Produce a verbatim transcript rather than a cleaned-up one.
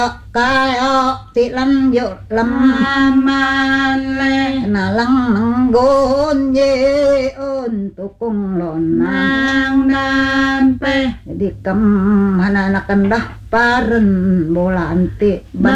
kaya tilan yo laman le nalang nanggon ye on tukong lon nang nan pe di kam hananakan dah paren bolanti